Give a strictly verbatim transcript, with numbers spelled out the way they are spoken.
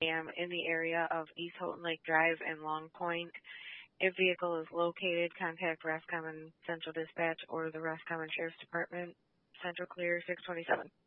am in the area of East Houghton Lake Drive and Long Point. If vehicle is located, contact Roscommon Central Dispatch or the Roscommon Sheriff's Department. Central Clear six twenty-seven.